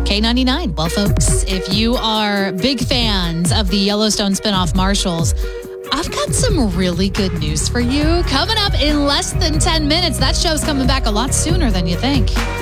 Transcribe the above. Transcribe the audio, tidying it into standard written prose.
K99. Well, folks, if you are big fans of the Yellowstone spinoff Marshals, I've got some really good news for you. Coming up in less than 10 minutes, that show's coming back a lot sooner than you think.